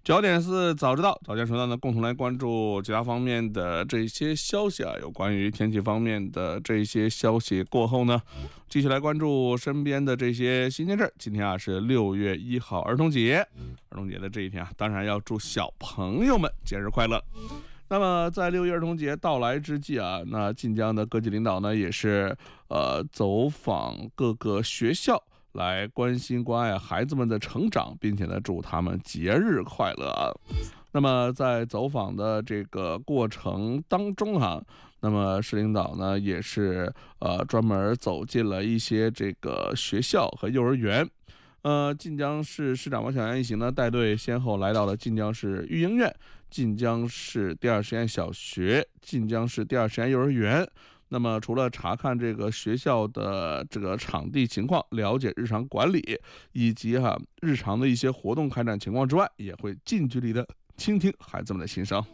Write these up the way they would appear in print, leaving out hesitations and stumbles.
9点4早知道，早间时段呢，共同来关注其他方面的这些消息啊，有关于天气方面的这些消息过后呢，继续来关注身边的这些新鲜事儿。今天啊是6月1号儿童节，儿童节的这一天啊，当然要祝小朋友们节日快乐。那么在6一儿童节到来之际啊，那晋江的各级领导呢也是走访各个学校，来关心关爱孩子们的成长，并且呢祝他们节日快乐啊。那么在走访的这个过程当中那么市领导呢也是专门走进了一些这个学校和幼儿园。晋江市市长王小阳一行呢带队先后来到了晋江市育婴院、晋江市第二实验小学、晋江市第二实验幼儿园。那么除了查看这个学校的这个场地情况，了解日常管理以及日常的一些活动开展情况之外，也会近距离的倾听孩子们的心声。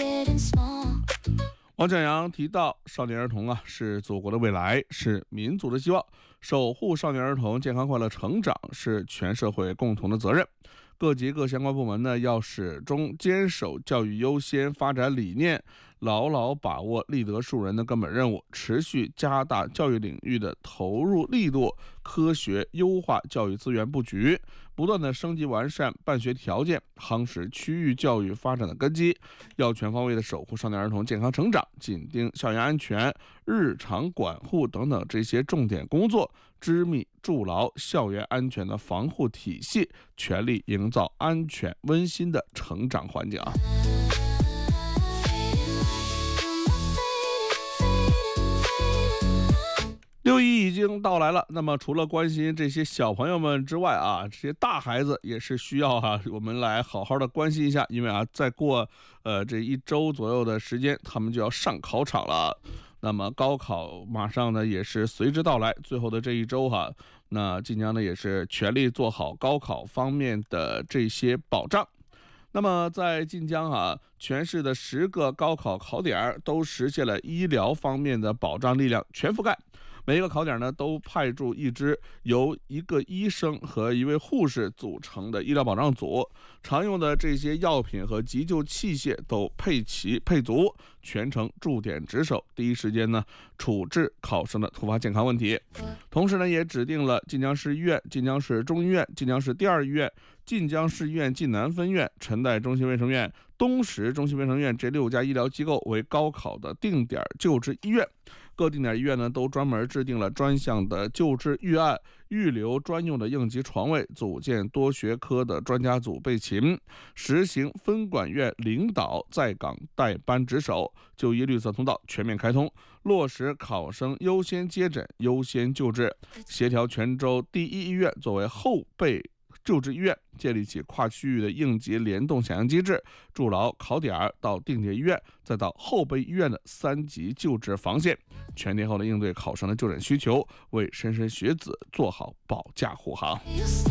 王小阳提到，少年儿童是祖国的未来，是民族的希望，守护少年儿童健康快乐成长是全社会共同的责任。各级各相关部门呢，要始终坚守教育优先发展理念，牢牢把握立德树人的根本任务，持续加大教育领域的投入力度，科学优化教育资源布局，不断的升级完善办学条件，夯实区域教育发展的根基。要全方位的守护少年儿童健康成长，紧盯校园安全、日常管护等等这些重点工作，织密筑牢校园安全的防护体系，全力营造安全温馨的成长环境啊。6·1已经到来了，那么除了关心这些小朋友们之外这些大孩子也是需要我们来好好的关心一下，因为再过这1周左右的时间，他们就要上考场了。那么高考马上呢也是随之到来，最后的这1周那晋江呢也是全力做好高考方面的这些保障。那么在晋江全市的10个高考考点都实现了医疗方面的保障力量全覆盖。每一个考点呢都派驻一支由1个医生和1位护士组成的医疗保障组，常用的这些药品和急救器械都配齐配足，全程驻点值守，第一时间呢处置考生的突发健康问题。同时呢也指定了晋江市医院、晋江市中医院、晋江市第二医院、晋江市医院晋南分院、陈代中心卫生院、东石中心卫生院这6家医疗机构为高考的定点救治医院。各定点医院呢都专门制定了专项的救治预案，预留专用的应急床位，组建多学科的专家组备勤，实行分管院领导在岗带班值守，就医绿色通道全面开通，落实考生优先接诊、优先救治，协调泉州第一医院作为后备救治医院，建立起跨区域的应急联动响应机制，筑牢考点到定点医院再到后备医院的3级救治防线，全天候的应对考生的就诊需求，为莘莘学子做好保驾护航。